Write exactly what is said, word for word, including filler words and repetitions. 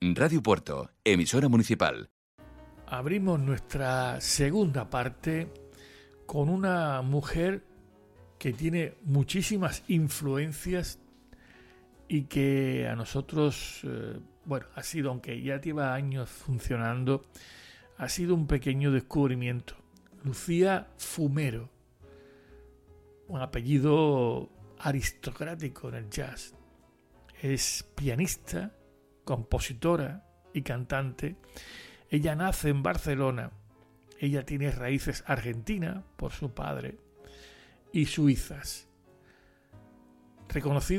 Radio Puerto, emisora municipal. Abrimos nuestra segunda parte con una mujer que tiene muchísimas influencias y que a nosotros, eh, bueno, ha sido, aunque ya lleva años funcionando, ha sido un pequeño descubrimiento. Lucía Fumero, un apellido aristocrático en el jazz. Es pianista, compositora y cantante. Ella nace en Barcelona. Ella tiene raíces argentinas por su padre y suizas. Reconocida